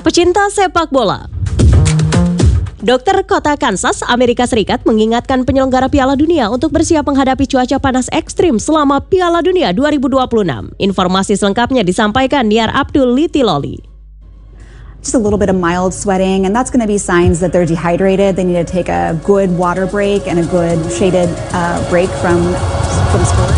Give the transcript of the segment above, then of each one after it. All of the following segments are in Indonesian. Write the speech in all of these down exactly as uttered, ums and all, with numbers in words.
Pecinta sepak bola. Dokter Kota Kansas, Amerika Serikat mengingatkan penyelenggara Piala Dunia untuk bersiap menghadapi cuaca panas ekstrim selama Piala Dunia dua ribu dua puluh enam. Informasi selengkapnya disampaikan Niar Abdul Litiloli. Just a little bit of mild sweating, and that's going to be signs that they're dehydrated. They need to take a good water break and a good shaded uh, break from from sport.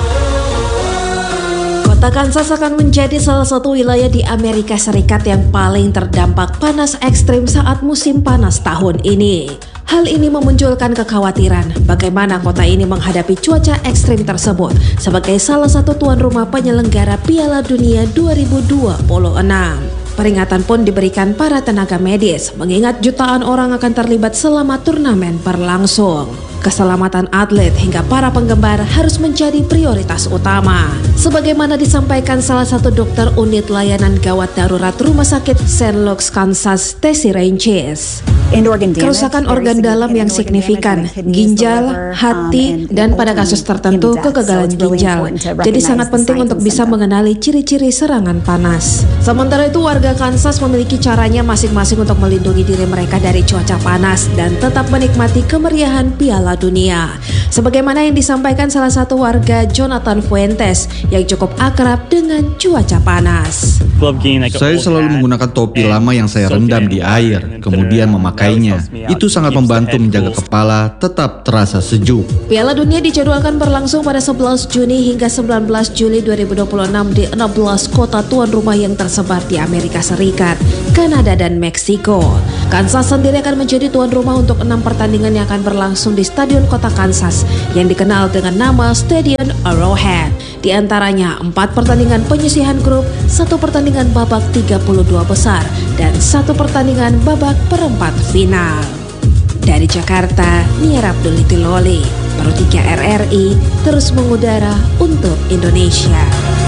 Kota Kansas akan menjadi salah satu wilayah di Amerika Serikat yang paling terdampak panas ekstrim saat musim panas tahun ini. Hal ini memunculkan kekhawatiran bagaimana kota ini menghadapi cuaca ekstrim tersebut sebagai salah satu tuan rumah penyelenggara Piala Dunia dua ribu dua puluh enam. Peringatan pun diberikan para tenaga medis, mengingat jutaan orang akan terlibat selama turnamen berlangsung. Keselamatan atlet hingga para penggemar harus menjadi prioritas utama. Sebagaimana disampaikan salah satu dokter unit layanan gawat darurat Rumah Sakit Saint Luke's, Kansas, Tessie Ranches. Kerusakan organ dalam yang signifikan, ginjal, hati, dan pada kasus tertentu kegagalan ginjal. Jadi sangat penting untuk bisa mengenali ciri-ciri serangan panas. Sementara itu warga Kansas memiliki caranya masing-masing untuk melindungi diri mereka dari cuaca panas dan tetap menikmati kemeriahan Piala Dunia. Sebagaimana yang disampaikan salah satu warga, Jonathan Fuentes, yang cukup akrab dengan cuaca panas. Saya selalu menggunakan topi lama yang saya rendam di air, kemudian memakainya. Itu sangat membantu menjaga kepala tetap terasa sejuk. Piala Dunia dijadwalkan berlangsung pada sebelas Juni hingga sembilan belas Juli dua ribu dua puluh enam di enam belas kota tuan rumah yang tersebar di Amerika Serikat, Kanada, dan Meksiko. Kansas sendiri akan menjadi tuan rumah untuk enam pertandingan yang akan berlangsung di Stadion Kota Kansas yang dikenal dengan nama Stadion Arrowhead. Di antaranya empat pertandingan penyisihan grup, satu pertandingan babak tiga puluh dua besar, dan satu pertandingan babak perempat final. Dari Jakarta, Niar Abdul Litiloli, Pro tiga R R I, terus mengudara untuk Indonesia.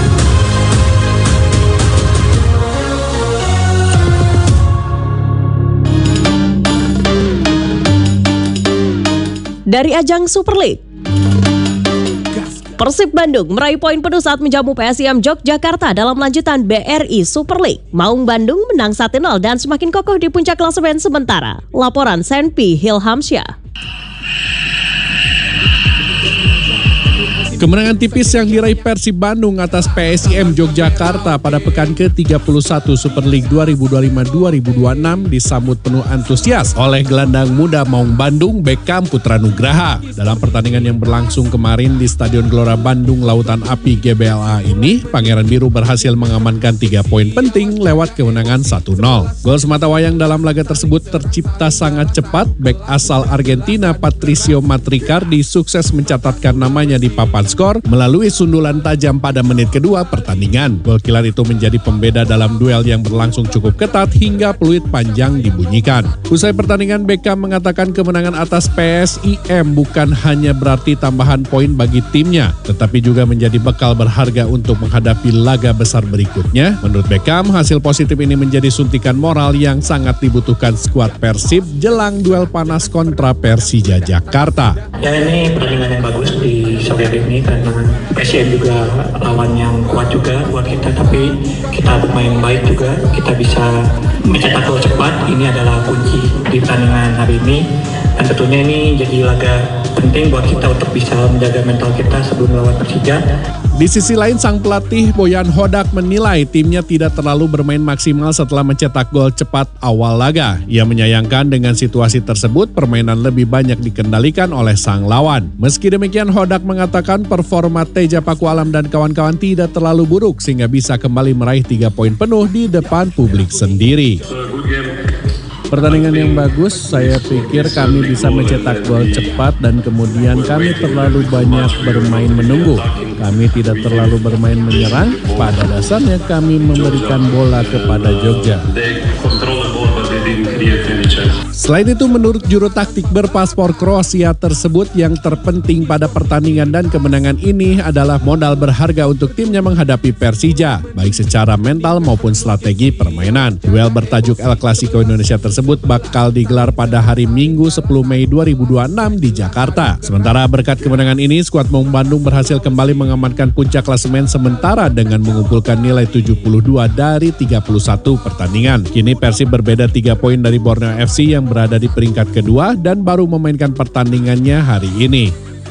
Dari ajang Super League, Persib Bandung meraih poin penuh saat menjamu P S I M Yogyakarta dalam lanjutan B R I Super League. Maung Bandung menang satu nol dan semakin kokoh di puncak klasemen sementara. Laporan Senpi Hilhamsyah. Kemenangan tipis yang diraih Persib Bandung atas P S I M Yogyakarta pada pekan ke tiga puluh satu Super League dua ribu dua puluh lima dua ribu dua puluh enam disambut penuh antusias oleh gelandang muda Maung Bandung, Beckham Putra Nugraha. Dalam pertandingan yang berlangsung kemarin di Stadion Gelora Bandung Lautan Api G B L A ini, Pangeran Biru berhasil mengamankan tiga poin penting lewat kemenangan satu nol. Gol sematawayang dalam laga tersebut tercipta sangat cepat. Bek asal Argentina Patricio Matricardi sukses mencatatkan namanya di papan skor melalui sundulan tajam pada menit kedua pertandingan. Gol kilat itu menjadi pembeda dalam duel yang berlangsung cukup ketat hingga peluit panjang dibunyikan. Usai pertandingan, Beckham mengatakan kemenangan atas P S I M bukan hanya berarti tambahan poin bagi timnya, tetapi juga menjadi bekal berharga untuk menghadapi laga besar berikutnya. Menurut Beckham, hasil positif ini menjadi suntikan moral yang sangat dibutuhkan skuad Persib jelang duel panas kontra Persija Jakarta. Ya, ini pertandingan yang bagus di sore hari ini karena P S I M juga lawan yang kuat juga buat kita, tapi kita bermain baik juga, kita bisa mencetak gol cepat. Ini adalah kunci di pertandingan hari ini, dan tentunya ini jadi laga penting buat kita untuk bisa menjaga mental kita sebelum melawan Persija. Di sisi lain, sang pelatih Boyan Hodak menilai timnya tidak terlalu bermain maksimal setelah mencetak gol cepat awal laga. Ia menyayangkan dengan situasi tersebut permainan lebih banyak dikendalikan oleh sang lawan. Meski demikian, Hodak mengatakan performa Teja Pakualam dan kawan-kawan tidak terlalu buruk sehingga bisa kembali meraih tiga poin penuh di depan publik sendiri. Pertandingan yang bagus, saya pikir kami bisa mencetak gol cepat dan kemudian kami terlalu banyak bermain menunggu. Kami tidak terlalu bermain menyerang, pada dasarnya kami memberikan bola kepada Jogja. Selain itu, menurut juru taktik berpaspor Kroasia tersebut, yang terpenting pada pertandingan dan kemenangan ini adalah modal berharga untuk timnya menghadapi Persija, baik secara mental maupun strategi permainan. Duel bertajuk El Clasico Indonesia tersebut bakal digelar pada hari Minggu sepuluh Mei dua ribu dua puluh enam di Jakarta. Sementara berkat kemenangan ini, skuad Maung Bandung berhasil kembali mengamankan puncak klasemen sementara dengan mengumpulkan nilai tujuh puluh dua dari tiga puluh satu pertandingan. Kini Persib berbeda tiga poin dari Borneo F C yang berada di peringkat kedua dan baru memainkan pertandingannya hari ini.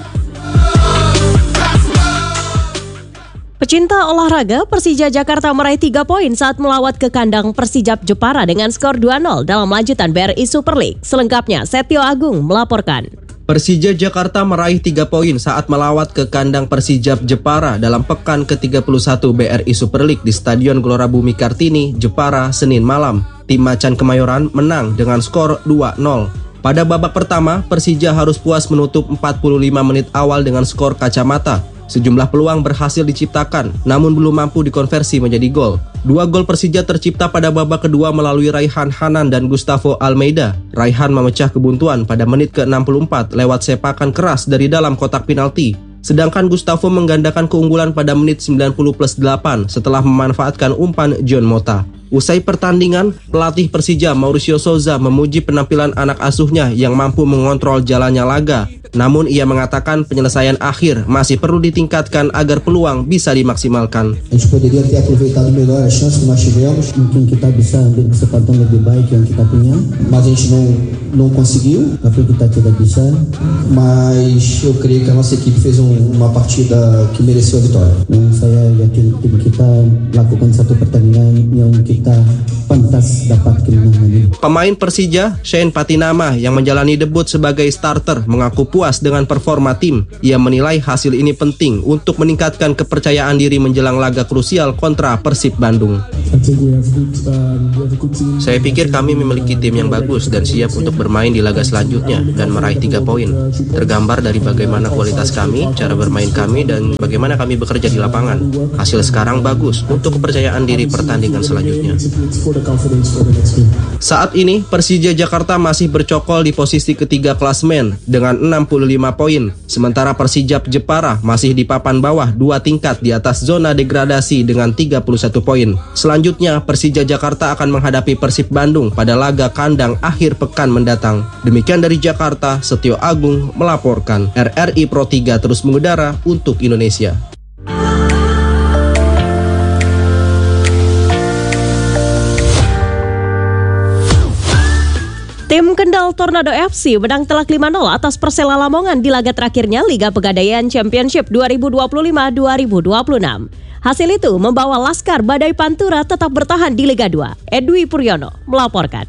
Pecinta olahraga, Persija Jakarta meraih tiga poin saat melawat ke kandang Persijap Jepara dengan skor dua nol dalam lanjutan B R I Super League. Selengkapnya, Setio Agung melaporkan. Persija Jakarta meraih tiga poin saat melawat ke kandang Persijap Jepara dalam pekan ke tiga puluh satu B R I Super League di Stadion Gelora Bumi Kartini, Jepara, Senin malam. Tim Macan Kemayoran menang dengan skor dua nol. Pada babak pertama, Persija harus puas menutup empat puluh lima menit awal dengan skor kacamata. Sejumlah peluang berhasil diciptakan, namun belum mampu dikonversi menjadi gol. Dua gol Persija tercipta pada babak kedua melalui Raihan Hanan dan Gustavo Almeida. Raihan memecah kebuntuan pada menit ke enam puluh empat lewat sepakan keras dari dalam kotak penalti. Sedangkan Gustavo menggandakan keunggulan pada menit sembilan puluh plus delapan setelah memanfaatkan umpan John Mota. Usai pertandingan, pelatih Persija Mauricio Souza memuji penampilan anak asuhnya yang mampu mengontrol jalannya laga. Namun ia mengatakan penyelesaian akhir masih perlu ditingkatkan agar peluang bisa dimaksimalkan. A gente poderia ter aproveitado melhor a chance que nós tivemos, mungkin kita bisa ambil kesempatan lebih baik yang kita punya, mas a gente não não conseguiu, tapi kita tidak bisa. Mas eu creio que a nossa equipe fez um, uma partida que mereceu a vitória. Dan saya yakin tim kita lakukan satu pertandingan yang kita pantas dapat kemenangan ini. Pemain Persija, Shane Patinama yang menjalani debut sebagai starter mengaku puas dengan performa tim. Ia menilai hasil ini penting untuk meningkatkan kepercayaan diri menjelang laga krusial kontra Persib Bandung. Saya pikir kami memiliki tim yang bagus dan siap untuk bermain di laga selanjutnya dan meraih tiga poin. Tergambar dari bagaimana kualitas kami, cara bermain kami, dan bagaimana kami bekerja di lapangan. Hasil sekarang bagus untuk kepercayaan diri pertandingan selanjutnya. Saat ini, Persija Jakarta masih bercokol di posisi ketiga klasemen dengan enam puluh lima poin. Sementara Persijap Jepara masih di papan bawah dua tingkat di atas zona degradasi dengan tiga puluh satu poin. Selanjutnya, Persija Jakarta akan menghadapi Persib Bandung pada laga kandang akhir pekan mendatang. Demikian dari Jakarta, Setio Agung melaporkan. R R I Pro tiga terus mengudara untuk Indonesia. Tim Kendal Tornado F C menang telak lima nol atas Persela Lamongan di laga terakhirnya Liga Pegadaian Championship dua ribu dua puluh lima dua ribu dua puluh enam. Hasil itu membawa Laskar Badai Pantura tetap bertahan di Liga dua. Edwi Puryono melaporkan.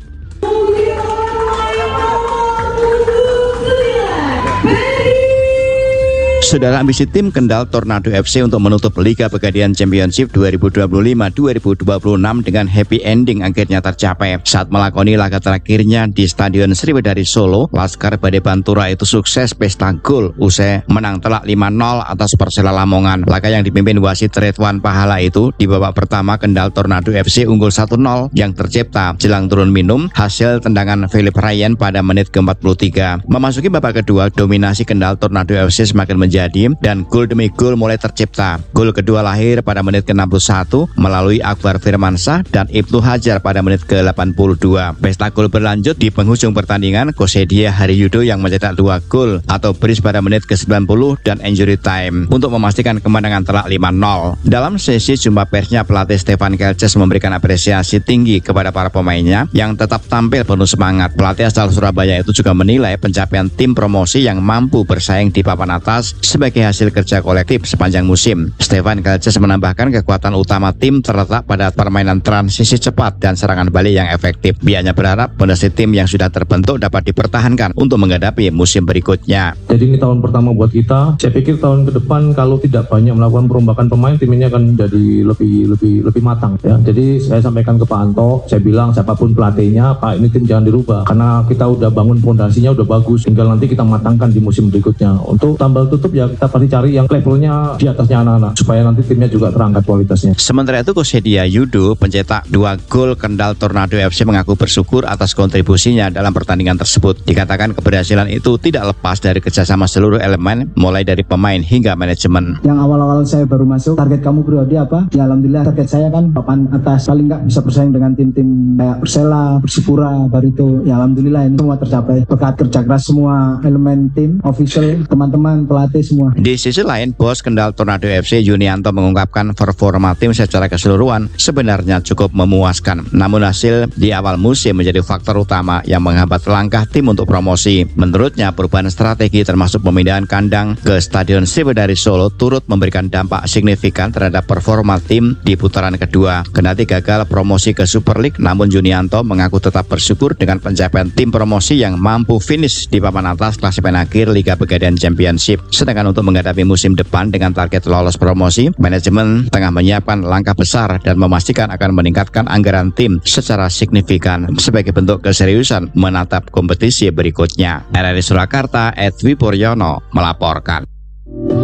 Saudara, ambisi tim Kendal Tornado F C untuk menutup Liga Pegadaian Championship dua ribu dua puluh lima dua ribu dua puluh enam dengan happy ending akhirnya tercapai. Saat melakoni laga terakhirnya di Stadion Sriwedari Solo, Laskar Badai Pantura itu sukses pesta gol usai menang telak lima nol atas Persela Lamongan. Laga yang dipimpin wasit Ridwan Pahala itu di babak pertama Kendal Tornado F C unggul satu nol yang tercipta jelang turun minum hasil tendangan Philip Ryan pada menit ke empat puluh tiga. Memasuki babak kedua, dominasi Kendal Tornado F C semakin menjadi dan gol demi gol mulai tercipta. Gol kedua lahir pada menit ke enam puluh satu melalui Akbar Firmansyah dan Ibnu Hajar pada menit ke delapan puluh dua. Pesta gol berlanjut di penghujung pertandingan. Kosedia Hariyudo yang mencetak dua gol atau brace pada menit ke sembilan puluh dan injury time untuk memastikan kemenangan telak lima nol. Dalam sesi jumpa persnya, pelatih Stefan Kelces memberikan apresiasi tinggi kepada para pemainnya yang tetap tampil penuh semangat. Pelatih asal Surabaya itu juga menilai pencapaian tim promosi yang mampu bersaing di papan atas sebagai hasil kerja kolektif sepanjang musim. Stefan Kelces menambahkan kekuatan utama tim terletak pada permainan transisi cepat dan serangan balik yang efektif. Pihaknya berharap fondasi tim yang sudah terbentuk dapat dipertahankan untuk menghadapi musim berikutnya. Jadi ini tahun pertama buat kita. Saya pikir tahun ke depan kalau tidak banyak melakukan perombakan pemain, tim ini akan jadi lebih lebih lebih matang ya. Jadi saya sampaikan ke Pak Anto, saya bilang siapapun pelatihnya, Pak, ini tim jangan dirubah karena kita udah bangun fondasinya udah bagus. Tinggal nanti kita matangkan di musim berikutnya. Untuk tambal tutup ya kita pasti cari yang levelnya di atasnya anak-anak supaya nanti timnya juga terangkat kualitasnya. Sementara itu Coach Hedi Yudo, pencetak dua gol Kendal Tornado F C, mengaku bersyukur atas kontribusinya dalam pertandingan tersebut. Dikatakan keberhasilan itu tidak lepas dari kerjasama seluruh elemen, mulai dari pemain hingga manajemen. Yang awal-awal saya baru masuk, target kamu pribadi apa? Ya alhamdulillah target saya kan papan atas, paling nggak bisa bersaing dengan tim-tim kayak Persela, Persipura, Barito. Ya alhamdulillah ini semua tercapai berkat kerja keras semua elemen tim, official, teman-teman, pelatih semua. Di sisi lain, bos Kendal Tornado F C Junianto mengungkapkan performa tim secara keseluruhan sebenarnya cukup memuaskan. Namun hasil di awal musim menjadi faktor utama yang menghambat langkah tim untuk promosi. Menurutnya, perubahan strategi termasuk pemindahan kandang ke Stadion Sriwedari Solo turut memberikan dampak signifikan terhadap performa tim di putaran kedua. Kendati gagal promosi ke Super League, namun Junianto mengaku tetap bersyukur dengan pencapaian tim promosi yang mampu finish di papan atas klasemen akhir Liga Pegadaian Championship. Sedangkan untuk menghadapi musim depan dengan target lolos promosi, manajemen tengah menyiapkan langkah besar dan memastikan akan meningkatkan anggaran tim secara signifikan sebagai bentuk keseriusan menatap kompetisi berikutnya. R R I Surakarta, Edwi Puryono melaporkan.